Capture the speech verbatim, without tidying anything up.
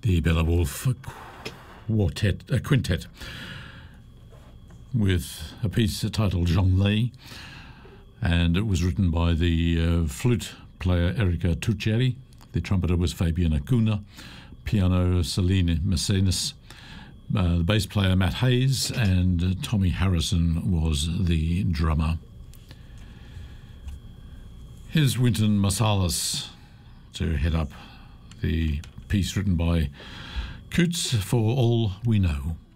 the Bella Wolf quartet, uh, quintet, with a piece titled Zhonglei, and it was written by the uh, flute player Erika Tuccieri. The trumpeter was Fabian Acuna, piano Celine Mecenas, uh, the bass player Matt Hayes, and uh, Tommy Harrison was the drummer. Here's Wynton Marsalis to head up the piece written by Coutts, For All We Know.